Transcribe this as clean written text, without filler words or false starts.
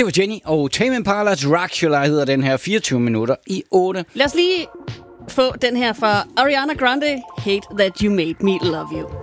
Det var Jenny, og Tame Impala Dracula hedder den her 24 minutter i 8. Lad os lige få den her fra Ariana Grande. Hate that you made me love you.